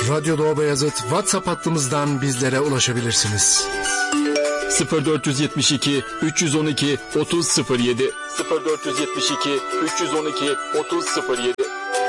Radyo Doğu Beyazıt WhatsApp hattımızdan bizlere ulaşabilirsiniz. 0472 312 3007 0472 312 3007